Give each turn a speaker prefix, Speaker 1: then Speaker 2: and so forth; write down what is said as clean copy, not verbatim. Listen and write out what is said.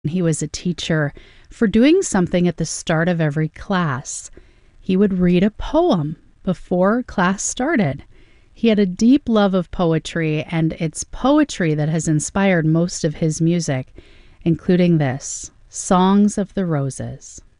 Speaker 1: He was a teacher for doing something at the start of every class. He would read a poem before class started. He had a deep love of poetry, and it's poetry that has inspired most of his music, including this, Songs of the Roses.